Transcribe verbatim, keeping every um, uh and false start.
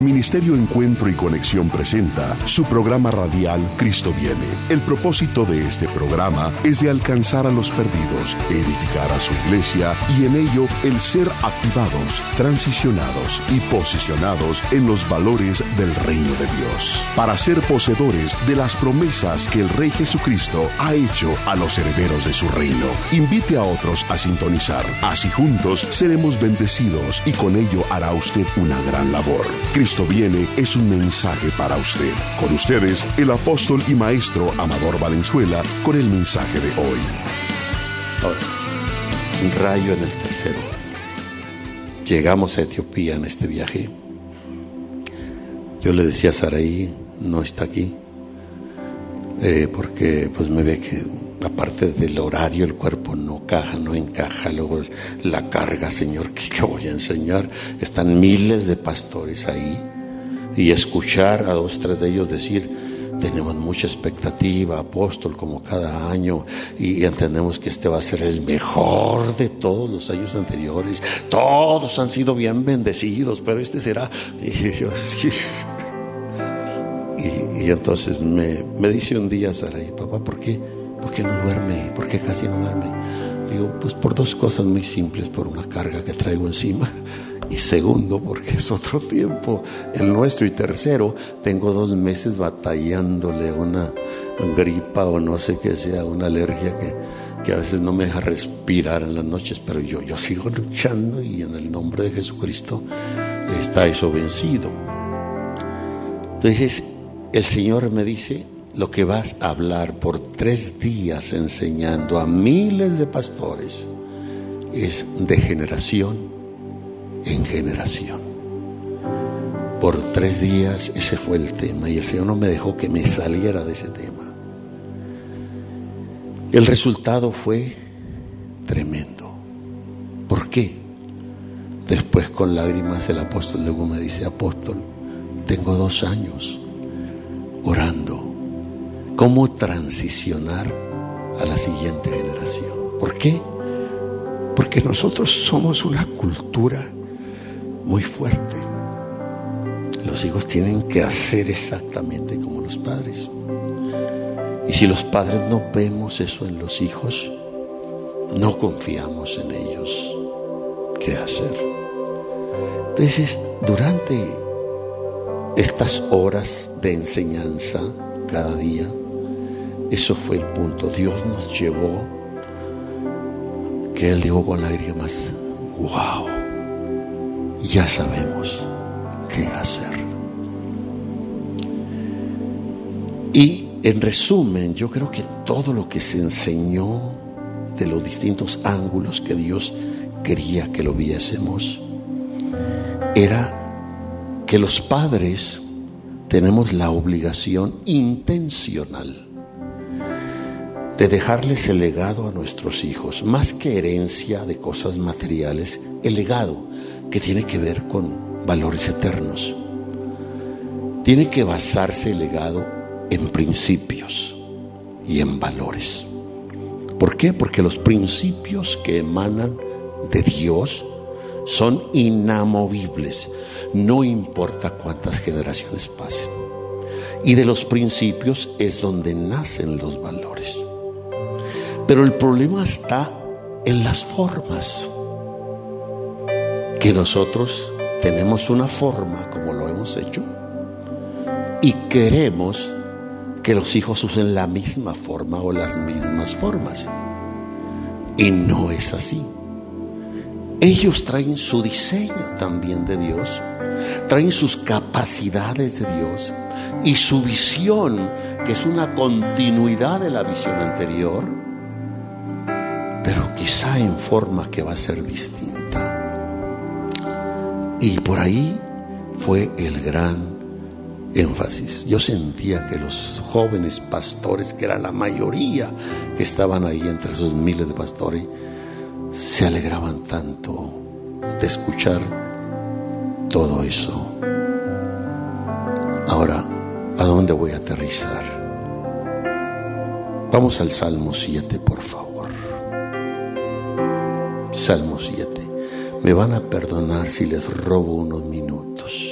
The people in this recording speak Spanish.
Ministerio Encuentro y Conexión presenta su programa radial Cristo Viene. El propósito de este programa es de alcanzar a los perdidos, edificar a su iglesia y en ello el ser activados, transicionados y posicionados en los valores del reino de Dios, para ser poseedores de las promesas que el Rey Jesucristo ha hecho a los herederos de su reino. Invite a otros a sintonizar. Así juntos seremos bendecidos y con ello hará usted una gran labor. Cristo Viene es un mensaje para usted. Con ustedes, el apóstol y maestro Amador Valenzuela, con el mensaje de hoy. Ahora, un rayo en el tercero. Llegamos a Etiopía en este viaje. Yo le decía a Saraí, no está aquí, eh, porque pues me ve que aparte del horario el cuerpo no caja, no encaja. Luego la carga, Señor, ¿qué, qué voy a enseñar? Están miles de pastores ahí y escuchar a dos, tres de ellos decir, tenemos mucha expectativa, apóstol, como cada año, y entendemos que este va a ser el mejor de todos los años anteriores. Todos han sido bien bendecidos, pero este será... Y, yo, y, y entonces me, me dice un día Sarai, papá, ¿por qué? ¿Por qué no duerme? ¿Por qué casi no duerme? Digo, pues por dos cosas muy simples, por una carga que traigo encima, y segundo, porque es otro tiempo, el nuestro, y tercero, tengo dos meses batallándole una gripa o no sé qué sea, una alergia que, que a veces no me deja respirar en las noches, pero yo, yo sigo luchando y en el nombre de Jesucristo está eso vencido. Entonces, el Señor me dice, lo que vas a hablar por tres días enseñando a miles de pastores es de generación en generación. Por tres días ese fue el tema y el Señor no me dejó que me saliera de ese tema. El resultado fue tremendo. ¿Por qué? Después con lágrimas el apóstol luego me dice, apóstol, tengo dos años orando cómo transicionar a la siguiente generación. ¿Por qué? Porque nosotros somos una cultura muy fuerte. Los hijos tienen que hacer exactamente como los padres. Y si los padres no vemos eso en los hijos, no confiamos en ellos. ¿Qué hacer? Entonces, durante estas horas de enseñanza cada día, eso fue el punto. Dios nos llevó, que Él dijo con lágrimas, wow, ya sabemos qué hacer. Y en resumen, yo creo que todo lo que se enseñó de los distintos ángulos que Dios quería que lo viésemos, era que los padres tenemos la obligación intencional de dejarles el legado a nuestros hijos, más que herencia de cosas materiales, el legado que tiene que ver con valores eternos. Tiene que basarse el legado en principios y en valores. ¿Por qué? Porque los principios que emanan de Dios son inamovibles, no importa cuántas generaciones pasen. Y de los principios es donde nacen los valores. Pero el problema está en las formas. Que nosotros tenemos una forma como lo hemos hecho y queremos que los hijos usen la misma forma o las mismas formas. Y no es así. Ellos traen su diseño también de Dios, traen sus capacidades de Dios y su visión, que es una continuidad de la visión anterior, pero quizá en forma que va a ser distinta. Y por ahí fue el gran énfasis. Yo sentía que los jóvenes pastores, que era la mayoría que estaban ahí entre esos miles de pastores, se alegraban tanto de escuchar todo eso. Ahora, ¿a dónde voy a aterrizar? Vamos al Salmo siete, por favor. Salmo siete. Me van a perdonar si les robo unos minutos.